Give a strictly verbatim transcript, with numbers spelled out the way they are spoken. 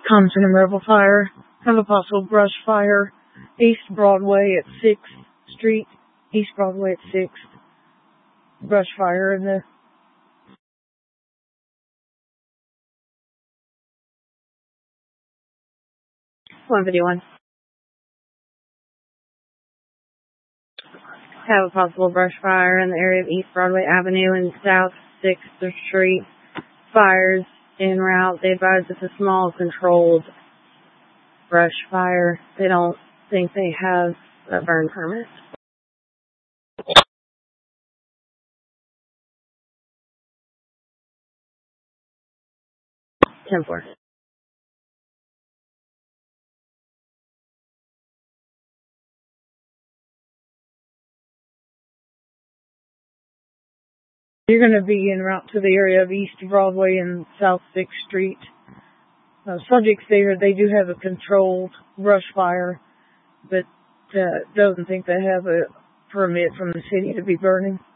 Compton and Rebel Fire have a possible brush fire. East Broadway at sixth Street. East Broadway at sixth. Brush fire in the one fifty-one. Have a possible brush fire in the area of East Broadway Avenue and South sixth Street. Fires en route. They advise it's a small controlled brush fire. They don't think they have a burn permit. Templar. You're going to be en route to the area of East Broadway and South sixth Street. Uh, subjects there, they do have a controlled brush fire, but uh, doesn't think they have a permit from the city to be burning.